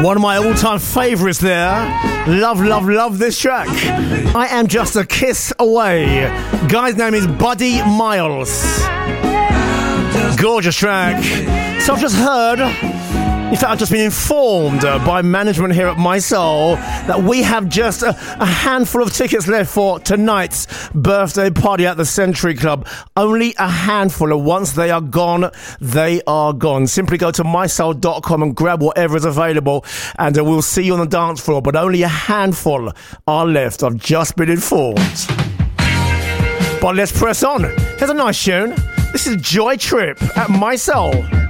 One of my all-time favourites there. Love this track. I Am Just a Kiss Away. Guy's name is Buddy Miles. Gorgeous track. So I've just heard, in fact I've just been informed by management here at My Soul that we have just a handful of tickets left for tonight's birthday party at the Century Club. Only a handful, and once they are gone, they are gone. Simply go to mysoul.com and grab whatever is available, and we'll see you on the dance floor, but only a handful are left. I've just been informed. But let's press on. Here's a nice tune. This is Joy Trip at My Soul.